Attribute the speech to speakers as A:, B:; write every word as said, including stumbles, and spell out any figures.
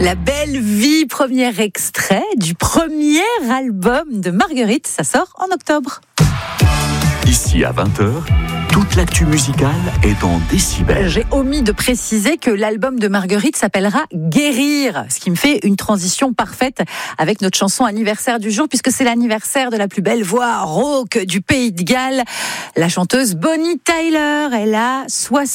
A: La belle vie, premier extrait du premier album de Marguerite. Ça sort en octobre.
B: Ici à vingt heures, toute l'actu musicale est en décibels.
A: J'ai omis de préciser que l'album de Marguerite s'appellera Guérir, ce qui me fait une transition parfaite avec notre chanson anniversaire du jour, puisque c'est l'anniversaire de la plus belle voix rauque du Pays de Galles, la chanteuse Bonnie Tyler. Elle a soixante